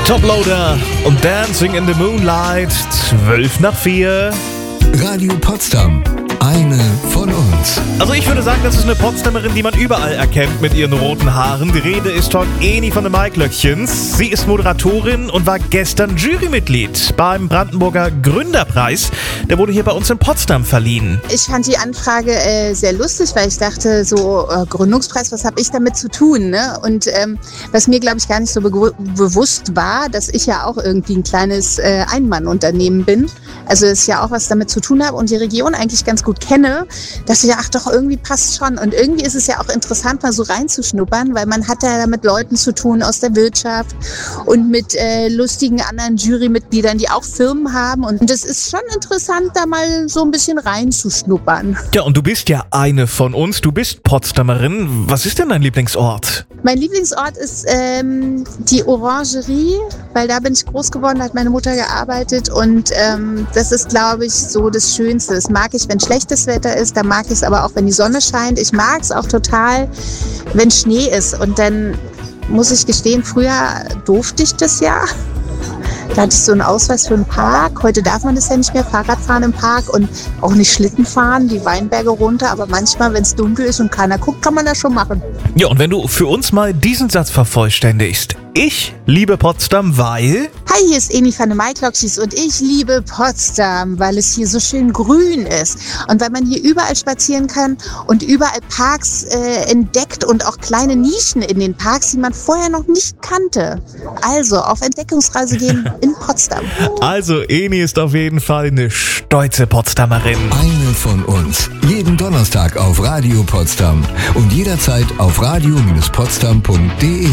Toploader und Dancing in the Moonlight, 4:12. Radio Potsdam, eine von uns. Also ich würde sagen, das ist eine Potsdamerin, die man überall erkennt mit ihren roten Haaren. Die Rede ist von Eni von den Maiklöckchens. Sie ist Moderatorin und war gestern Jurymitglied beim Brandenburger Gründerpreis. Der wurde hier bei uns in Potsdam verliehen. Ich fand die Anfrage sehr lustig, weil ich dachte, so Gründungspreis, was habe ich damit zu tun? Ne? Und was mir, glaube ich, gar nicht so bewusst war, dass ich ja auch irgendwie ein kleines Ein-Mann-Unternehmen bin. Also dass ich ja auch was damit zu tun habe und die Region eigentlich ganz gut kenne, dass ich ach doch, irgendwie passt schon. Und irgendwie ist es ja auch interessant, mal so reinzuschnuppern, weil man hat ja mit Leuten zu tun aus der Wirtschaft und mit lustigen anderen Jurymitgliedern, die auch Firmen haben. Und das ist schon interessant, da mal so ein bisschen reinzuschnuppern. Ja, und du bist ja eine von uns. Du bist Potsdamerin. Was ist denn dein Lieblingsort? Mein Lieblingsort ist die Orangerie, weil da bin ich groß geworden, da hat meine Mutter gearbeitet und das ist, glaube ich, so das Schönste. Das mag ich, wenn schlechtes Wetter ist, da mag ich es aber auch, wenn die Sonne scheint. Ich mag es auch total, wenn Schnee ist. Und dann muss ich gestehen, früher durfte ich das ja. Da hatte ich so einen Ausweis für einen Park. Heute darf man das ja nicht mehr, Fahrrad fahren im Park und auch nicht Schlitten fahren, die Weinberge runter. Aber manchmal, wenn es dunkel ist und keiner guckt, kann man das schon machen. Ja, und wenn du für uns mal diesen Satz vervollständigst. Ich liebe Potsdam, weil... Hi, hier ist Eni von den Maiklöckchens und ich liebe Potsdam, weil es hier so schön grün ist. Und weil man hier überall spazieren kann und überall Parks entdeckt und auch kleine Nischen in den Parks, die man vorher noch nicht kannte. Also auf Entdeckungsreise gehen in Potsdam. Also Eni ist auf jeden Fall eine stolze Potsdamerin. Eine von uns. Jeden Donnerstag auf Radio Potsdam und jederzeit auf radio-potsdam.de.